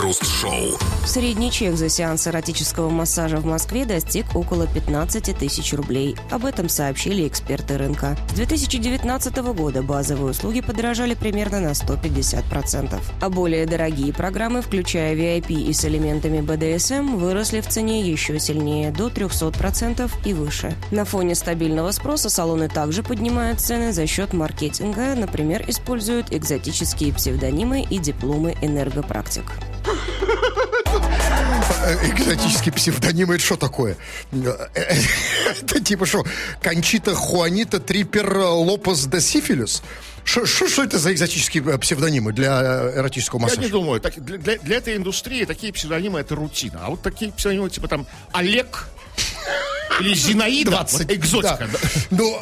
Крем-хруст-шоу. Средний чек за сеанс эротического массажа в Москве достиг около 15 тысяч рублей. Об этом сообщили эксперты рынка. С 2019 года базовые услуги подорожали примерно на 150%. А более дорогие программы, включая VIP и с элементами BDSM, выросли в цене еще сильнее, до 300% и выше. На фоне стабильного спроса салоны также поднимают цены за счет маркетинга, например, используют экзотические псевдонимы и дипломы энергопрактик. Экзотические псевдонимы, это что такое? Это типа что? Кончита Хуанита Трипер Лопес де Сифилис? Что это за экзотические псевдонимы для эротического массажа? Я не думаю. Для этой индустрии такие псевдонимы — это рутина. А вот такие псевдонимы, типа там Олег или Зинаида, 20, вот экзотика. Да. Ну,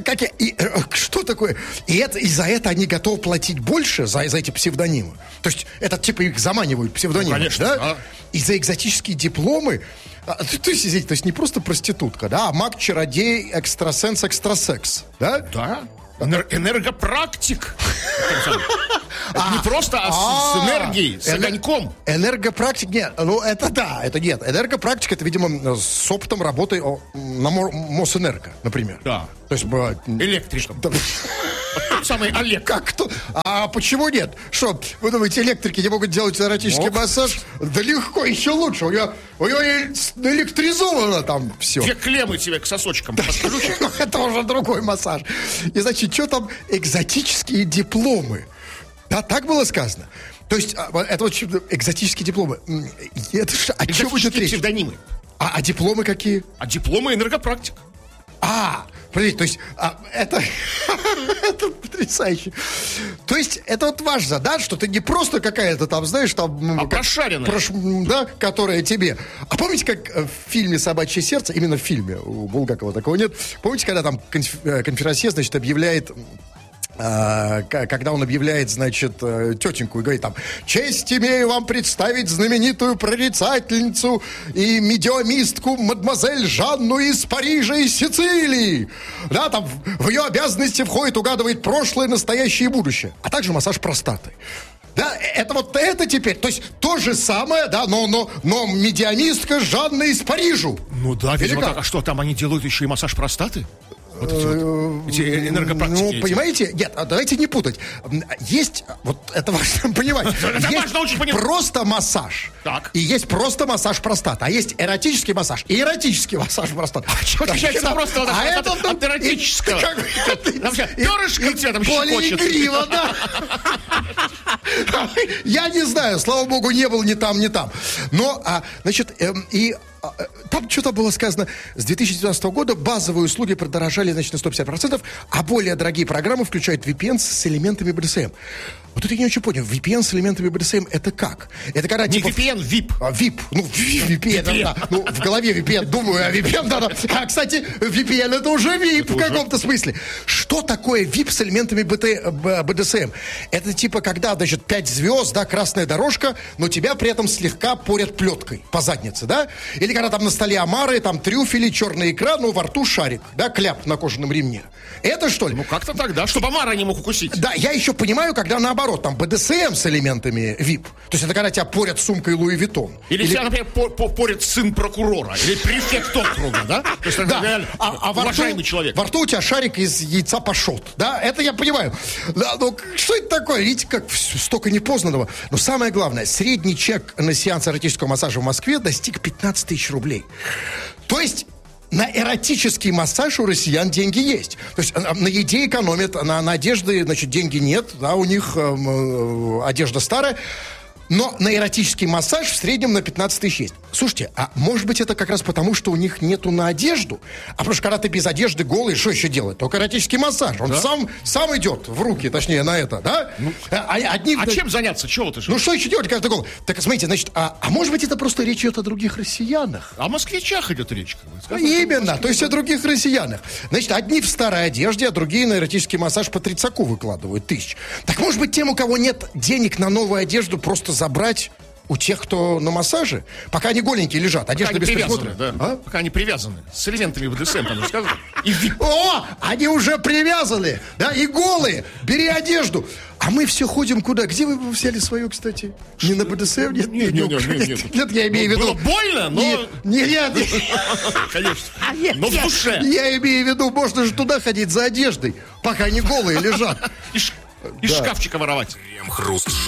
что такое? И за это они готовы платить больше, за эти псевдонимы? То есть это типа их заманивают псевдонимы, ну, конечно, да? Да. И за экзотические дипломы? То есть не просто проститутка, да? А маг, чародей, экстрасенс, экстрасекс, да? Да. Энергопрактик. Не просто, с энергией, с огоньком. Энергопрактик, нет, ну это да, это нет. Энергопрактик, это, видимо, с опытом работы на Мосэнерго, например. Да. То есть электриком. Самый Олег. Как кто? А почему нет? Что, вы думаете, электрики не могут делать эротический массаж? Да легко, еще лучше. У него электризовано там все. 2 клеммы тебе к сосочкам подключат. Это уже другой массаж. И значит, что там экзотические дипломы? Да, так было сказано. То есть, это вот экзотические дипломы. О чем будет речь? Псевдонимы. А дипломы какие? А дипломы энергопрактик. Подождите, то есть это потрясающе. То есть это вот важно, да, что ты не просто какая-то там, знаешь, там... прошаренная. Да, которая тебе... А помните, как в фильме «Собачье сердце», именно в фильме, у Булгакова такого нет, помните, когда там конферансье, значит, объявляет... когда он объявляет, значит, тетеньку и говорит там: честь имею вам представить знаменитую прорицательницу и медиумистку мадемуазель Жанну из Парижа и Сицилии. Да, там в ее обязанности входит, угадывает прошлое, настоящее и будущее, а также массаж простаты. Да, это вот это теперь, то есть то же самое, да, но медиумистка Жанна из Парижа. Ну да, видимо, так. А что, там они делают еще и массаж простаты? Вот эти энергопрактики. Ну, понимаете, нет, давайте не путать. Есть, вот это важно понимать. Это важно очень понимать. Просто массаж. Так. И есть просто массаж простаты. А есть эротический массаж и эротический массаж простаты. Чем отличается просто от эротического? Перышко тебя там более игриво, да. Я не знаю, слава богу, не был ни там, ни там. Но, значит, и... Там что-то было сказано, с 2019 года базовые услуги продорожали, значит, на 150%, а более дорогие программы включают VPN с элементами BDSM. Вот тут я не очень понял, VPN с элементами BDSM это как? Это когда не типа... VPN, VIP. VIP, ну, VPN, да. Ну, в голове VPN, думаю, а VPN, да. А, кстати, VPN это уже VIP в каком-то смысле. Что такое VIP с элементами BDSM? Это типа, когда, значит, 5 звезд, да, красная дорожка, но тебя при этом слегка порят плеткой по заднице, да? Или когда там на столе омары, там трюфели, черная икра, ну, во рту шарик, да, кляп на кожаном ремне. Это что ли? Ну, как-то так, да, чтобы омара не мог укусить. Да, я еще понимаю, когда наоборот, там, BDSM с элементами VIP. То есть это когда тебя порят сумкой Луи Виттон. Или тебя, например, порят сын прокурора. Или префект округа, да? То есть это реально уважаемый человек. Во рту у тебя шарик из яйца пашот, да? Это я понимаю. Да, ну, что это такое? Видите, как столько непознанного. Но самое главное, средний чек на сеанс эротического массажа в Москве достиг 15 тысяч рублей. То есть на эротический массаж у россиян деньги есть. То есть на еде экономят, на одежде, значит, деньги нет, да, у них одежда старая. Но на эротический массаж в среднем на 15 тысяч есть. Слушайте, а может быть это как раз потому, что у них нету на одежду? А потому что когда ты без одежды голый, что еще делать? Только эротический массаж. Он сам идет в руки, точнее, на это, да? Ну, чем заняться? Чего ты же? Ну что еще делать, когда ты голый? Так, смотрите, значит, а может быть это просто речь идет о других россиянах? О москвичах идет речь. Именно, то есть о других россиянах. Значит, одни в старой одежде, а другие на эротический массаж по 30 выкладывают тысяч. Так может быть тем, у кого нет денег на новую одежду, просто забрать У тех, кто на массаже, пока они голенькие лежат, одежда без присмотра. Да. Пока они привязаны. С элементами БДСМ, там же сказано. О, они уже привязаны, да, и голые. Бери одежду. А мы все ходим куда? Где вы взяли свою, кстати? Не на БДСМ? Нет, я имею в виду... Было больно, но... Нет. Конечно. Но в душе. Я имею в виду, можно же туда ходить за одеждой, пока они голые лежат. Из шкафчика воровать. Крем-хруст.